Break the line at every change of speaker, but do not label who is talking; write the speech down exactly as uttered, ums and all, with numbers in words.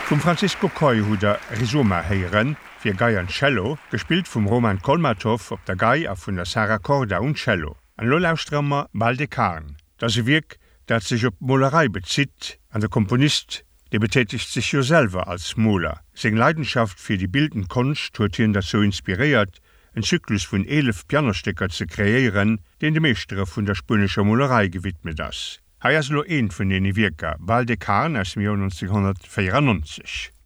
Vom Francisco Coy hu der Rizoma heieren fir Gei an Cello, gespielt vum Roman Kolmatow op der Gei a vun der Sarah Corda und Cello. An Lollaustrammer Baldekarn. Da se wirk, dat sich op Molerei bezieht, an der Komponist, der betätigt sich jo selber als Moler. Seg Leidenschaft fir die bilden Kunst huet ihn dazu inspiriert, en Zyklus vun elf Pianostecker zu kreieren, den de Meestere vun der spanischer Molerei gewidmet ass. Heiers lo een vun den Wirker, Baldekarn aus dem Jahr neunzehnhundertvierundneunzig.